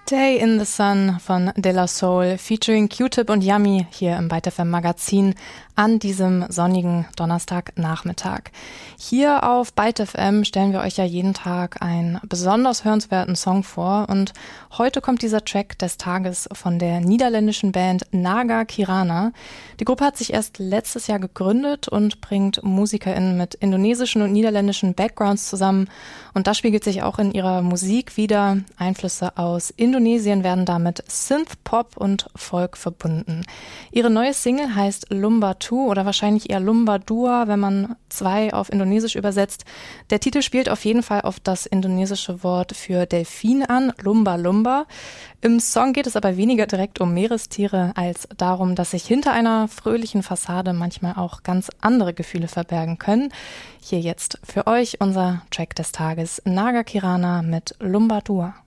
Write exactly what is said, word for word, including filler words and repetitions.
Day in the Sun von De La Soul featuring Q-Tip und Yummy hier im Byte F M Magazin an diesem sonnigen Donnerstagnachmittag. Hier auf Byte F M stellen wir euch ja jeden Tag einen besonders hörenswerten Song vor und heute kommt dieser Track des Tages von der niederländischen Band Naga Kirana. Die Gruppe hat sich erst letztes Jahr gegründet und bringt MusikerInnen mit indonesischen und niederländischen Backgrounds zusammen und das spiegelt sich auch in ihrer Musik wider. Einflüsse aus Indonesien werden damit Synth, Pop und Folk verbunden. Ihre neue Single heißt Lumba zwei oder wahrscheinlich eher Lumba Dua, wenn man zwei auf Indonesisch übersetzt. Der Titel spielt auf jeden Fall auf das indonesische Wort für Delfin an, Lumba Lumba. Im Song geht es aber weniger direkt um Meerestiere als darum, dass sich hinter einer fröhlichen Fassade manchmal auch ganz andere Gefühle verbergen können. Hier jetzt für euch unser Track des Tages, Naga Kirana mit Lumba Dua.